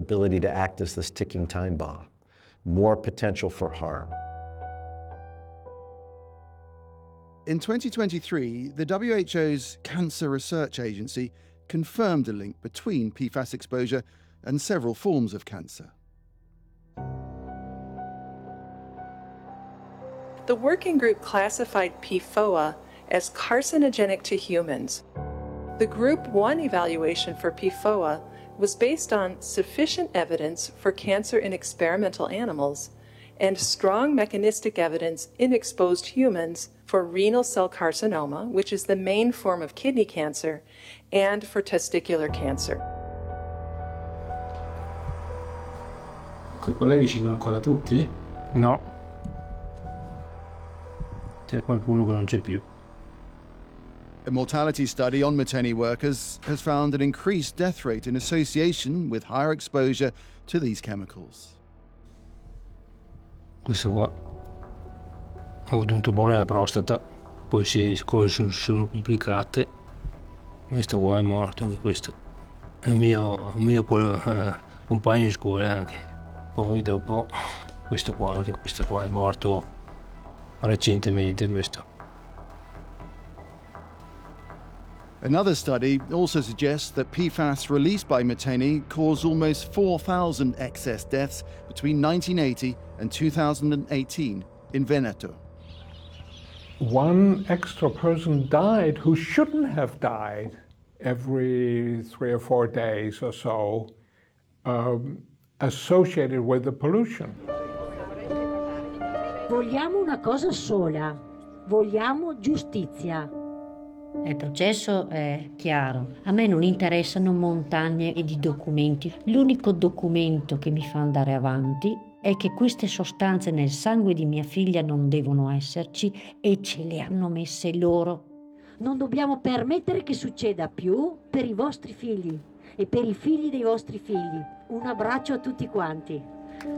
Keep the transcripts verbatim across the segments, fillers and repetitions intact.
ability to act as this ticking time bomb, more potential for harm. In twenty twenty-three, the W H O's Cancer Research Agency confirmed a link between P FAS exposure and several forms of cancer. The working group classified P FOA as carcinogenic to humans. The Group one evaluation for P FOA was based on sufficient evidence for cancer in experimental animals and strong mechanistic evidence in exposed humans for renal cell carcinoma, which is the main form of kidney cancer, and for testicular cancer. Quei colleghi ci sono ancora tutti? No. C'è qualcuno che non c'è più. A mortality study on Miteni workers has found an increased death rate in association with higher exposure to these chemicals. Questo qua ha avuto un tumore alla prostata, poi si cose sono complicate. Questo qua è morto, anche questo è il mio, il mio eh, compagno di scuola anche. Poi dopo questo qua, anche questo qua è morto recentemente questo. Another study also suggests that P FAS released by Miteni caused almost four thousand excess deaths between nineteen eighty and two thousand eighteen in Veneto. One extra person died who shouldn't have died every three or four days or so, um, associated with the pollution. Vogliamo una cosa sola, vogliamo giustizia. Il processo è chiaro. A me non interessano montagne e di documenti. L'unico documento che mi fa andare avanti è che queste sostanze nel sangue di mia figlia non devono esserci e ce le hanno messe loro. Non dobbiamo permettere che succeda più per i vostri figli e per i figli dei vostri figli. Un abbraccio a tutti quanti.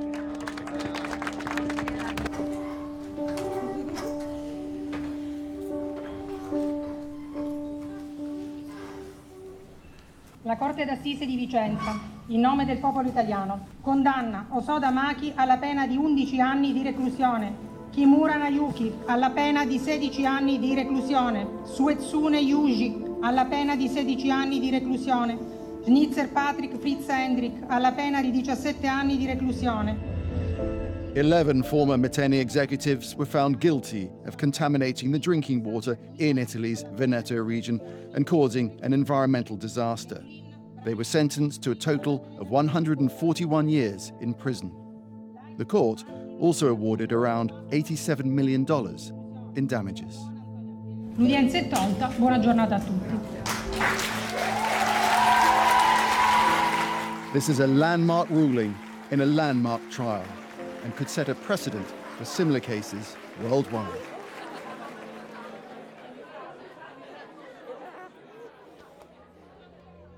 La Corte d'Assise di Vicenza, in nome del popolo italiano, condanna Osoda Maki alla pena di undici anni di reclusione, Kimura Nayuki alla pena di sedici anni di reclusione, Suetsune Yuji alla pena di sedici anni di reclusione, Schnitzer Patrick Fritz Hendrik alla pena di diciassette anni di reclusione. Eleven former Miteni executives were found guilty of contaminating the drinking water in Italy's Veneto region and causing an environmental disaster. They were sentenced to a total of one hundred forty-one years in prison. The court also awarded around eighty-seven million dollars in damages. L'udienza è tolta, buona giornata a tutti. This is a landmark ruling in a landmark trial and could set a precedent for similar cases worldwide.